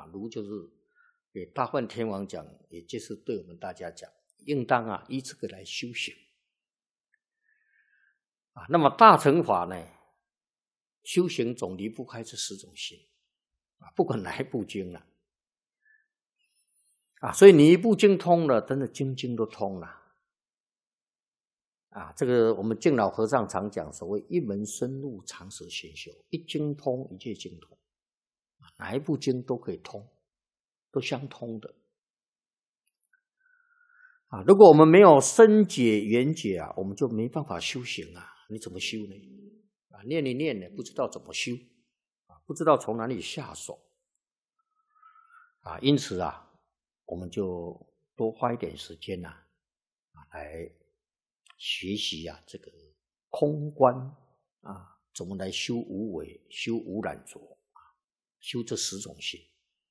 如就是给大梵天王讲，也就是对我们大家讲，应当依这个来修行那么大乘法呢，修行总离不开这10种心不管哪一部经所以你一部经通了，真的经经都通了这个我们净老和尚常讲，所谓一门深入，长时熏修，一经通，一切经通哪一部经都可以通，都相通的如果我们没有深解圆解我们就没办法修行你怎么修呢念一念呢，不知道怎么修不知道从哪里下手因此我们就多花一点时间来学习这个空观怎么来修无为，修无染着修这10种心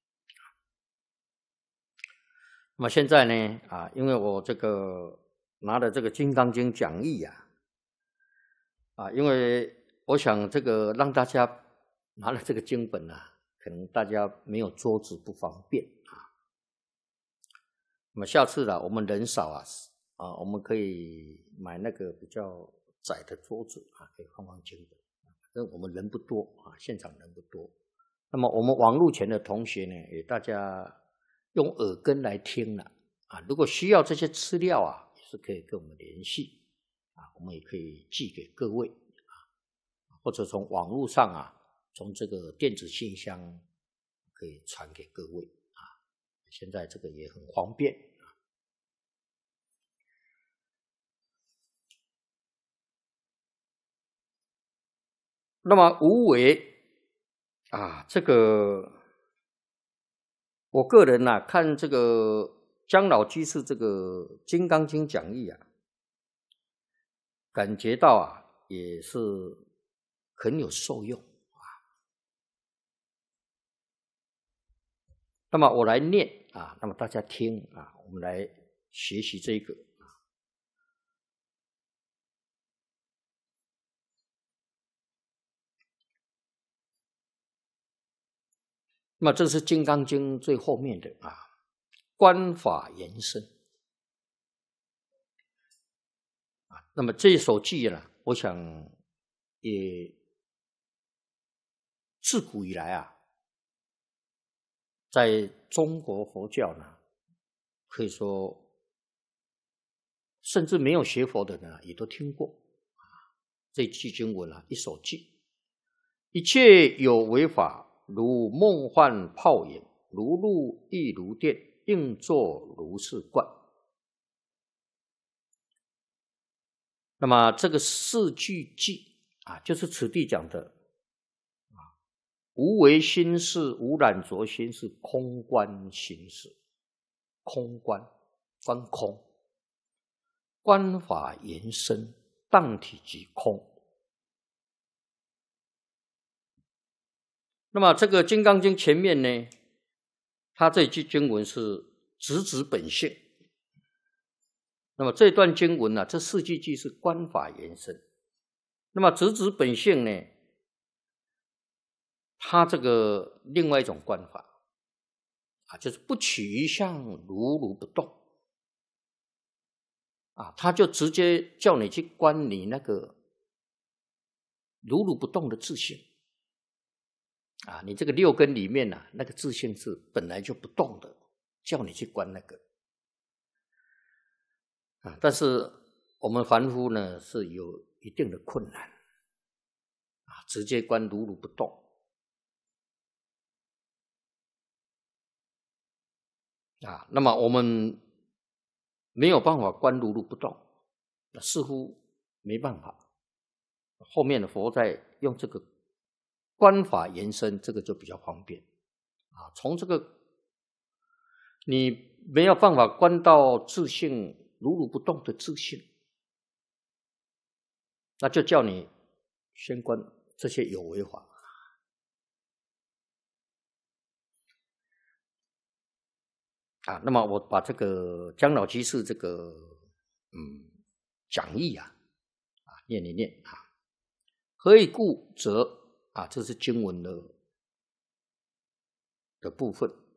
那么现在呢因为我这个拿了这个《金刚经》讲义因为我想这个让大家拿了这个经本可能大家没有桌子不方便那么下次我们人少我们可以买那个比较窄的桌子可以放经本因为我们人不多现场人不多那么我们网络前的同学呢，也大家用耳根来听如果需要这些资料也是可以跟我们联系我们也可以寄给各位或者从网络上从这个电子信箱可以传给各位现在这个也很方便那么无为这个我个人看这个姜老居士这个《金刚经》讲义感觉到也是很有受用那么我来念那么大家听我们来学习这个那么这是《金刚经》最后面的观法延伸那么这一首偈我想也自古以来在中国佛教可以说甚至没有学佛的人也都听过这句经文一首偈，一切有为法，如梦幻泡影，如露亦如电，应作如是观。那么这个4句偈就是此地讲的无为心是，无染着心是，空观心是。空观，观空，观法延伸，当体即空。那么这个《金刚经》前面呢，它这句经文是直指本性。那么这段经文这4句偈是观法延伸。那么直指本性呢，它这个另外一种观法就是不取一相，如如不动它就直接叫你去观你那个如如不动的自性你这个6根里面那个自性是本来就不动的，叫你去观那个但是我们凡夫呢是有一定的困难直接观如如不动那么我们没有办法观如如不动，似乎没办法。后面的佛在用这个观法延伸，这个就比较方便从这个你没有办法观到自性如如不动的自性，那就叫你先观这些有为法那么我把这个姜老居士这个讲义念一念何以故则这是经文的部分